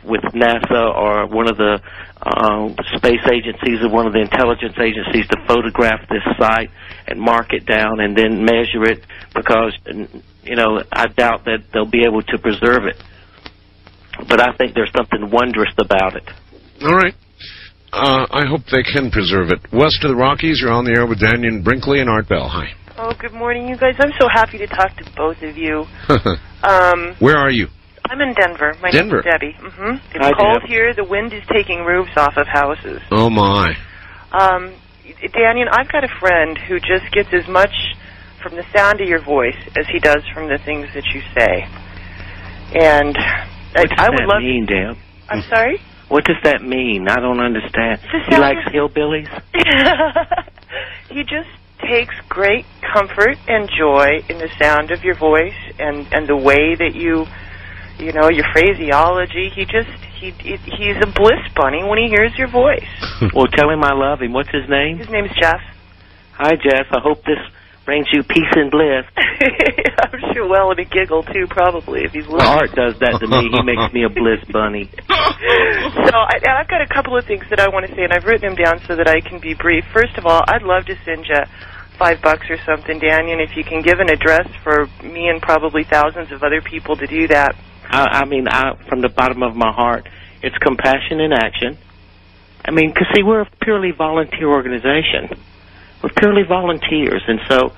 with NASA or one of the space agencies or one of the intelligence agencies to photograph this site and mark it down and then measure it, because, I doubt that they'll be able to preserve it. But I think there's something wondrous about it. All right. I hope they can preserve it. West of the Rockies, you're on the air with Daniel Brinkley and Art Bell. Hi. Oh, good morning, you guys. I'm so happy to talk to both of you. Where are you? I'm in Denver. My name is Debbie. It's Hi, cold Deb. here. The wind is taking roofs off of houses. Oh, my. Daniel, I've got a friend who just gets as much from the sound of your voice as he does from the things that you say. And what does I would that love mean, Deb? I'm sorry? What does that mean? I don't understand. He likes hillbillies? He just takes great comfort and joy in the sound of your voice and the way that your phraseology. He's a bliss bunny when he hears your voice. Well, tell him I love him. What's his name? His name's Jeff. Hi, Jeff. I hope this brings you peace and bliss. I'm sure, well, and a giggle, too, probably, if he's listening. Art does that to me. He makes me a bliss bunny. So I've got a couple of things that I want to say, and I've written them down so that I can be brief. First of all, I'd love to send you $5 or something, Daniel, if you can give an address for me and probably thousands of other people to do that. From the bottom of my heart, it's Compassion in Action. Because, see, we're a purely volunteer organization. We're purely volunteers, and so,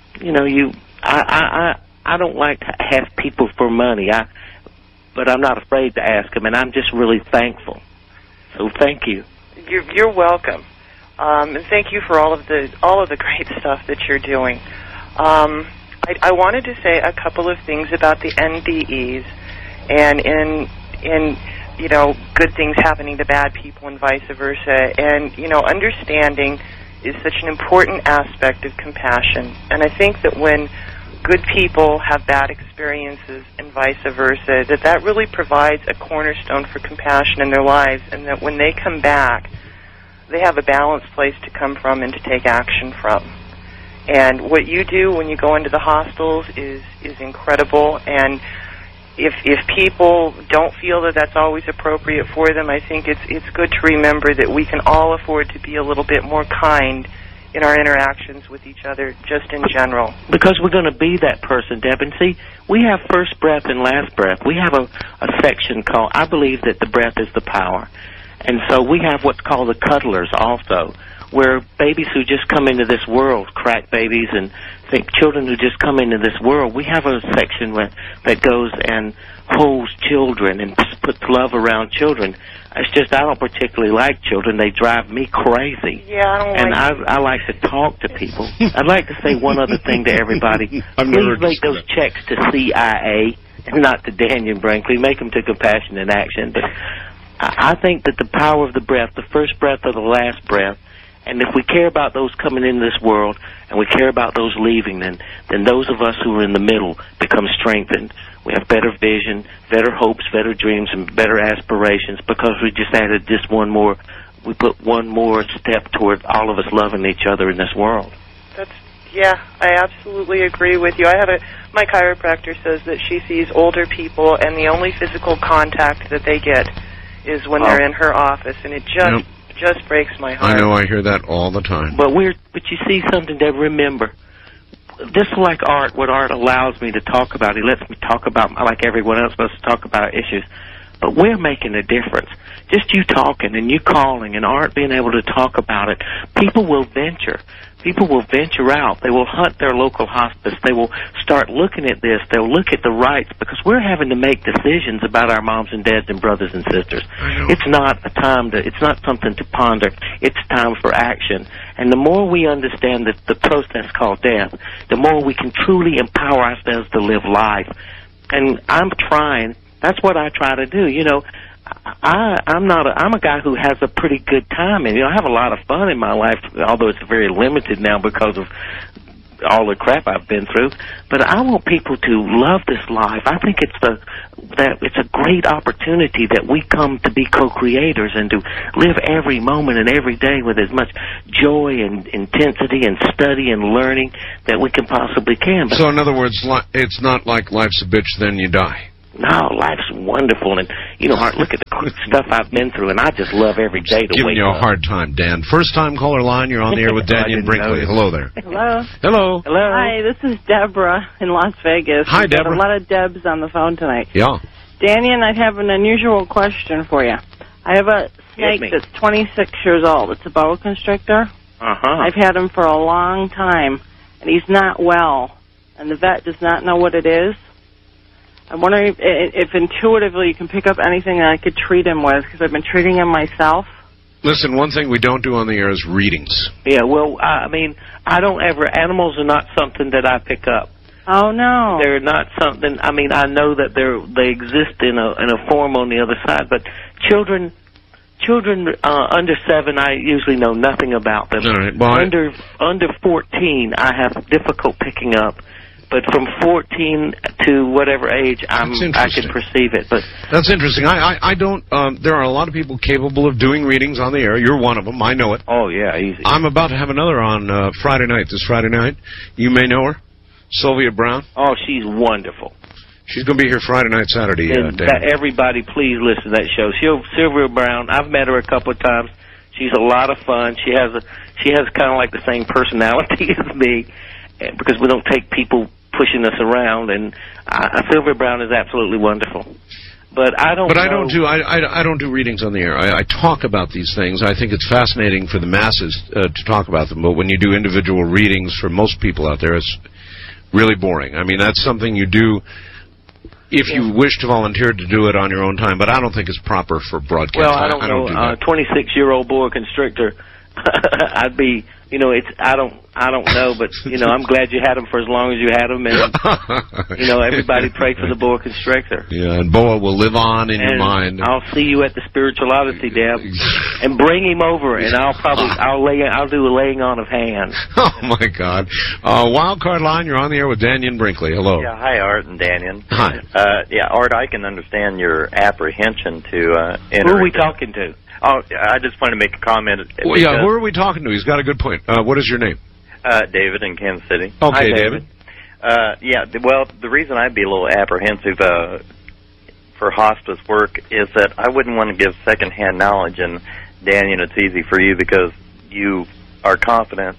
I don't like to ask people for money, but I'm not afraid to ask them, and I'm just really thankful. So thank you. You're welcome, and thank you for all of the great stuff that you're doing. I wanted to say a couple of things about the NDEs, and in good things happening to bad people and vice versa, and understanding is such an important aspect of compassion. And I think that when good people have bad experiences and vice versa, that really provides a cornerstone for compassion in their lives, and that when they come back, they have a balanced place to come from and to take action from. And what you do when you go into the hostels is incredible, and if people don't feel that that's always appropriate for them, I think it's good to remember that we can all afford to be a little bit more kind in our interactions with each other, just in general. Because we're going to be that person, Deb. And see, we have first breath and last breath. We have a section called, I believe that the breath is the power. And so we have what's called the cuddlers also, where babies who just come into this world, crack babies and children who just come into this world, we have a section that goes and holds children and puts love around children. It's just I don't particularly like children. They drive me crazy. Yeah, I don't and like I like to talk to people. I'd like to say one other thing to everybody. Please make those checks to CIA and not to Daniel Brinkley. Make them to Compassion in Action. But I think that the power of the breath, the first breath or the last breath, and if we care about those coming into this world and we care about those leaving, then those of us who are in the middle become strengthened. We have better vision, better hopes, better dreams, and better aspirations because we just added just we put one more step toward all of us loving each other in this world. I absolutely agree with you. My chiropractor says that she sees older people and the only physical contact that they get is when they're in her office, and it just breaks my heart. I know, I hear that all the time. But you see something, Deb, remember, just like art, what art allows me to talk about, he lets me talk about, like everyone else does, talk about issues, but we're making a difference. Just you talking and you calling and art being able to talk about it, people will venture. People will venture out. They will hunt their local hospice. They will start looking at this. They'll look at the rights because we're having to make decisions about our moms and dads and brothers and sisters. It's not it's not something to ponder. It's time for action. And the more we understand the process called death, the more we can truly empower ourselves to live life. And I'm trying. That's what I try to do. I'm a guy who has a pretty good time, and I have a lot of fun in my life, although it's very limited now because of all the crap I've been through. But I want people to love this life. I think it's a great opportunity that we come to be co-creators and to live every moment and every day with as much joy and intensity and study and learning that we can possibly can. So in other words, it's not like life's a bitch, then you die. No, life's wonderful, and you know, Art, look at the stuff I've been through, and I just love every day to wake up. Giving you a hard time, Dan. First-time caller line, you're on the air with Daniel Brinkley. Hello there. Hello. Hello. Hello. Hi, this is Deborah in Las Vegas. Hi, Deborah. Got a lot of Debs on the phone tonight. Yeah. Daniel, I have an unusual question for you. I have a snake that's 26 years old. It's a boa constrictor. I've had him for a long time, and he's not well, and the vet does not know what it is. I'm wondering if intuitively you can pick up anything that I could treat him with, because I've been treating him myself. Listen, one thing we don't do on the air is readings. Yeah, well, I mean, I don't ever, animals are not something that I pick up. Oh, no. They're not something, I mean, I know that they exist in a form on the other side, but children under 7, I usually know nothing about them. All right. Well, under 14, I have difficult picking up. But from 14 to whatever age, I can perceive it. But that's interesting. I don't. There are a lot of people capable of doing readings on the air. You're one of them. I know it. Oh yeah, easy. I'm about to have another on Friday night. This Friday night, you may know her, Sylvia Brown. Oh, she's wonderful. She's going to be here Friday night, Saturday. Everybody, please listen to that show. Sylvia Brown. I've met her a couple of times. She's a lot of fun. She has kind of like the same personality as me, because we don't take people pushing us around, and Sylvia Brown is absolutely wonderful. But I don't do readings on the air. I talk about these things. I think it's fascinating for the masses to talk about them. But when you do individual readings for most people out there, it's really boring. I mean, that's something you do if you wish to volunteer to do it on your own time. But I don't think it's proper for broadcast. Well, I don't know. 26-year-old boa constrictor. I'd be, you know, I don't know, but you know, I'm glad you had them for as long as you had them, and you know, everybody pray for the boa constrictor. Yeah, and boa will live on in your mind. I'll see you at the Spiritual Odyssey, Deb, and bring him over, and I'll do a laying on of hands. Oh my God! Wild card line, you're on the air with Daniel Brinkley. Hello. Yeah, hi, Art and Daniel. Hi. Yeah, Art, I can understand your apprehension to enter. Who are we talking to? Oh, I just wanted to make a comment. Well, yeah, who are we talking to? He's got a good point. What is your name? David in Kansas City. Okay, hi, David. Yeah, well, the reason I'd be a little apprehensive for hospice work is that I wouldn't want to give secondhand knowledge, and Daniel, it's easy for you because you are confident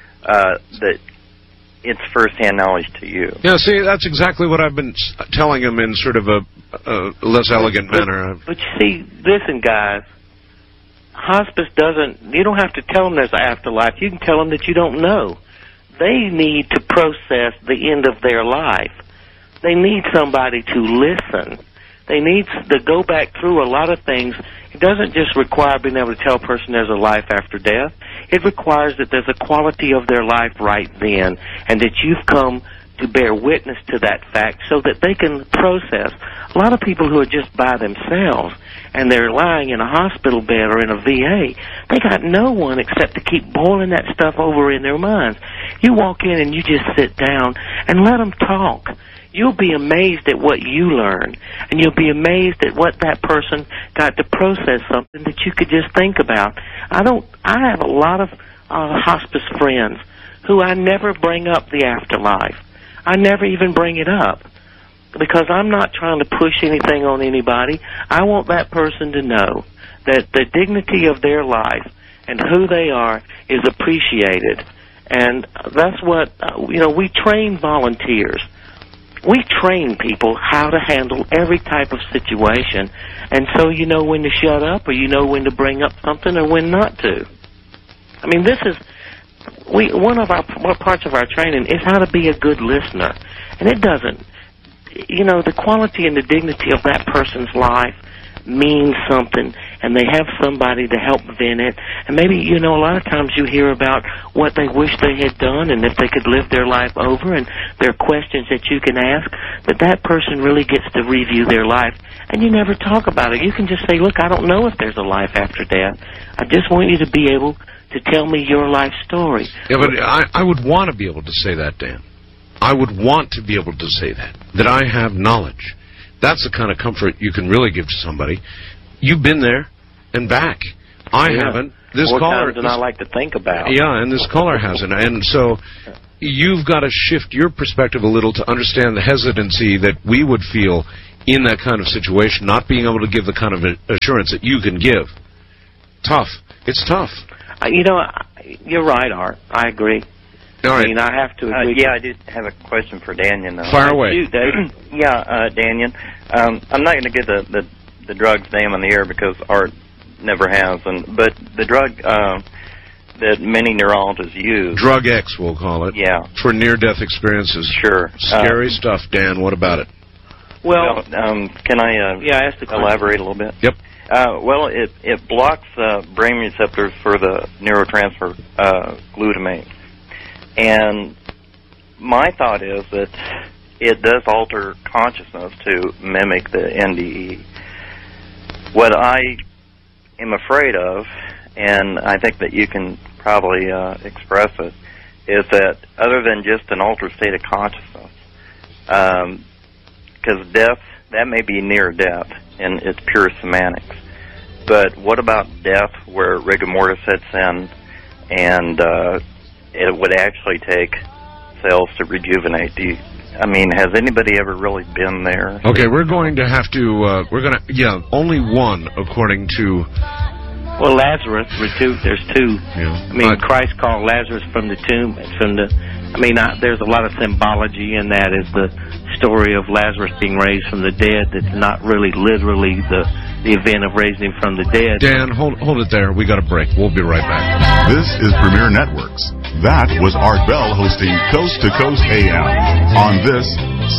that it's firsthand knowledge to you. Yeah, see, that's exactly what I've been telling him in sort of a less elegant manner. But you see, listen, guys, hospice you don't have to tell them there's an afterlife. You can tell them that you don't know. They need to process the end of their life. They need somebody to listen. They need to go back through a lot of things. It doesn't just require being able to tell a person there's a life after death. It requires that there's a quality of their life right then, and that you've come to bear witness to that fact so that they can process. A lot of people who are just by themselves and they're lying in a hospital bed or in a VA, they got no one except to keep boiling that stuff over in their minds. You walk in and you just sit down and let them talk. You'll be amazed at what you learn, and you'll be amazed at what that person got to process, something that you could just think about. I have a lot of hospice friends who I never bring up the afterlife. I never even bring it up because I'm not trying to push anything on anybody. I want that person to know that the dignity of their life and who they are is appreciated. And that's what, we train volunteers. We train people how to handle every type of situation, and so you know when to shut up, or you know when to bring up something, or when not to. I mean, one of our parts of our training is how to be a good listener, and it doesn't. The quality and the dignity of that person's life means something, and they have somebody to help vent it. And maybe, a lot of times you hear about what they wish they had done and if they could live their life over, and there are questions that you can ask, but that person really gets to review their life, and you never talk about it. You can just say, look, I don't know if there's a life after death. I just want you to be able to tell me your life story. Yeah, but I would want to be able to say that, Dan. I would want to be able to say that I have knowledge. That's the kind of comfort you can really give to somebody. You've been there and back. I haven't. This more caller times than I like to think about. Yeah, and this caller hasn't. And so you've got to shift your perspective a little to understand the hesitancy that we would feel in that kind of situation, not being able to give the kind of assurance that you can give. Tough. It's tough. You're right, Art. I agree. All right. I mean, I have to agree. Yeah, I do have a question for Daniel, though. Fire away. You, Dave. Yeah, Daniel. I'm not going to get the drug's name on the air because Art never has, but the drug that many neurologists use. Drug X, we'll call it. Yeah. For near-death experiences. Sure. Scary stuff, Dan. What about it? Well, can I elaborate a little bit? Yep. Well, it blocks brain receptors for the neurotransmitter glutamate. And my thought is that it does alter consciousness to mimic the NDE. What I am afraid of, and I think that you can probably express it, is that other than just an altered state of consciousness, because death, that may be near death, and it's pure semantics. But what about death where rigor mortis sets in and it would actually take cells to rejuvenate? Has anybody ever really been there? Okay, we're going to have to, only one, according to... Well, Lazarus, there's two. Yeah. Christ called Lazarus from the tomb. There's a lot of symbology in that, is the story of Lazarus being raised from the dead. That's not really literally the event of raising him from the dead. Dan, hold it there. We got a break. We'll be right back. This is Premier Networks. That was Art Bell hosting Coast to Coast AM on this